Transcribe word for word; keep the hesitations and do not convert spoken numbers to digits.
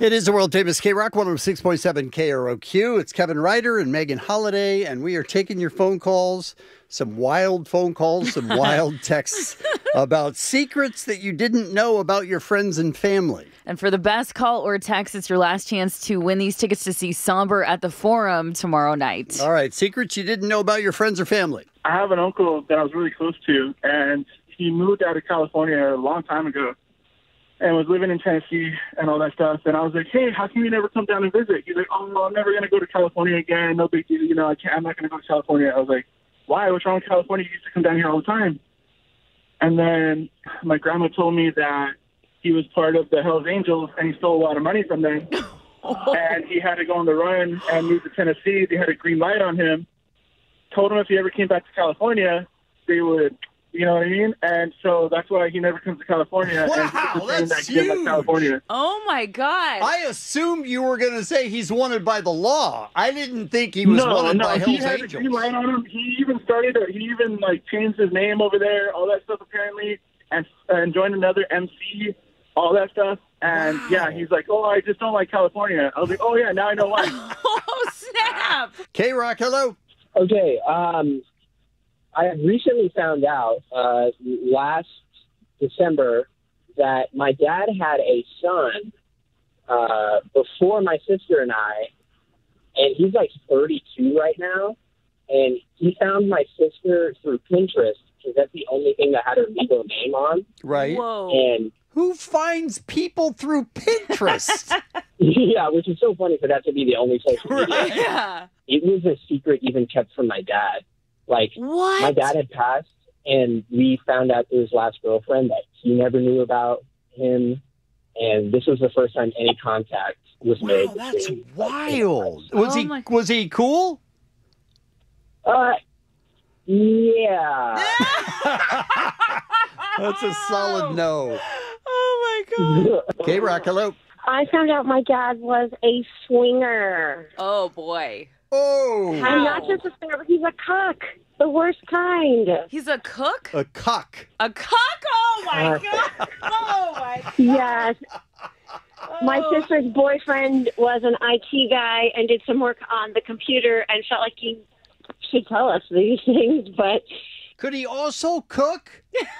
It is the world famous K-Rock one oh six point seven K R O Q. It's Kevin Ryder and Megan Holiday, and we are taking your phone calls, some wild phone calls, some wild texts about secrets that you didn't know about your friends and family. And for the best call or text, it's your last chance to win these tickets to see Somber at the Forum tomorrow night. All right, secrets you didn't know about your friends or family. I have an uncle that I was really close to, and he moved out of California a long time ago and was living in Tennessee and all that stuff. And I was like, hey, how come you never come down and visit? He's like, oh, no, I'm never going to go to California again. No big deal. You know, I can't, I'm not going to go to California. I was like, why? What's wrong with California? You used to come down here all the time. And then my grandma told me that he was part of the Hells Angels and he stole a lot of money from them. And he had to go on the run and move to Tennessee. They had a green light on him. Told him if he ever came back to California, they would, you know what I mean? And so that's why he never comes to California. Wow, and that's that kid huge. California. Oh, my God. I assumed you were going to say he's wanted by the law. I didn't think he was no, wanted no, by he Hells had a Angels. green light on him. He even started, he even, like, changed his name over there, all that stuff apparently, and, and joined another M C, all that stuff. And, Wow. yeah, he's like, oh, I just don't like California. I was like, oh, yeah, now I know why. Oh, snap. K-Rock, hello. Okay, um, I have recently found out uh, last December that my dad had a son uh, before my sister and I, and he's like thirty-two right now, and he found my sister through Pinterest because that's the only thing that had her legal name on. Right. Whoa. And Who finds people through Pinterest? yeah, which is so funny for that to be the only social media. Right. Yeah. It was a secret even kept from my dad. Like, What? my dad had passed, and we found out through his last girlfriend that he never knew about him, and this was the first time any contact was made. Wow, that's between, wild. Like, Was Oh he my- was he cool? uh, yeah. That's a solid no. Oh, my God. K-Rock, hello. I found out my dad was a swinger. Oh, boy. Oh, And not just a swinger, but he's a cock. The worst kind. He's a cook? a cuck. A cock? Oh, my God. Oh, my God. Yes. My Oh. sister's boyfriend was an I T guy and did some work on the computer and felt like he should tell us these things, but Could he also cook?